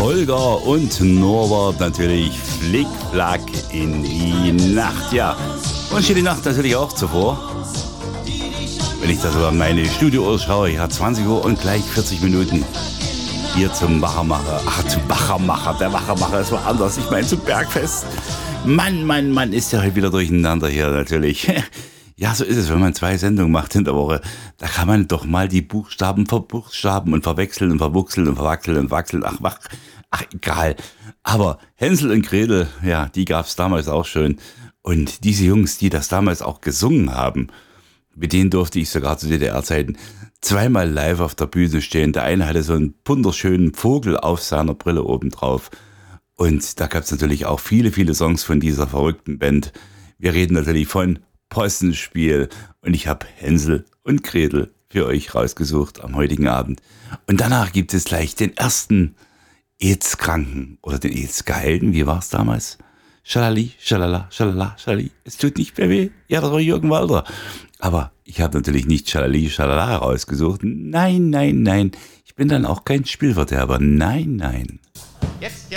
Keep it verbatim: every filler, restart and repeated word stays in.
Holger und Norbert natürlich Flickflack in die Nacht. Ja, und steht die Nacht natürlich auch zuvor. Wenn ich da so an meine Studiouhr schaue, ja, zwanzig Uhr und gleich vierzig Minuten hier zum Wachermacher. Ach, zum Wachermacher. Der Wachermacher ist mal anders. Ich meine zum Bergfest. Mann, Mann, Mann, ist ja heute wieder durcheinander hier natürlich. Ja, so ist es, wenn man zwei Sendungen macht in der Woche. Da kann man doch mal die Buchstaben verbuchstaben und verwechseln und verwuchseln und verwachseln und wachseln. Ach, ach, ach, egal. Aber Hänsel und Gretel, ja, die gab's damals auch schon. Und diese Jungs, die das damals auch gesungen haben, mit denen durfte ich sogar zu D D R-Zeiten zweimal live auf der Bühne stehen. Der eine hatte so einen wunderschönen Vogel auf seiner Brille obendrauf. Und da gab's natürlich auch viele, viele Songs von dieser verrückten Band. Wir reden natürlich von Possenspiel, und ich habe Hänsel und Gretel für euch rausgesucht am heutigen Abend. Und danach gibt es gleich den ersten AIDS-Kranken oder den AIDS-Geheilten. Wie war es damals? Schalali, schalala, schalala, schalali. Es tut nicht mehr weh. Ja, das war Jürgen Walter. Aber ich habe natürlich nicht Schalali, schalala rausgesucht. Nein, nein, nein. Ich bin dann auch kein Spielverderber. Nein, nein. Jetzt, jetzt.